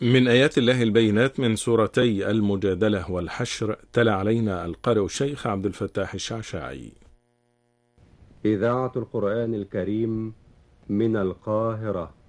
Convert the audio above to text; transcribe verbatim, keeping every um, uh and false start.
من آيات الله البينات من سورتي المجادلة والحشر. تلا علينا القارئ الشيخ عبد الفتاح الشعشاعي. إذاعة القرآن الكريم من القاهرة.